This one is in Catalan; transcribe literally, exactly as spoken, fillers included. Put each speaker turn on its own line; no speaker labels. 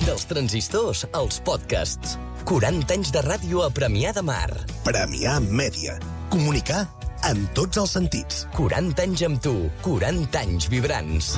Dels transistors als podcasts. quaranta anys de ràdio a Premià de Mar.
Premià Mèdia. Comunicar en tots els sentits.
quaranta anys amb tu, quaranta anys vibrants.